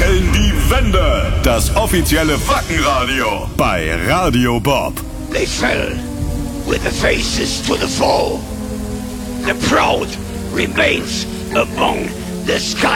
wackeln die Wände. Das offizielle Wackenradio bei Radio Bob. They fell with the faces to the foe. The proud remains among the sky.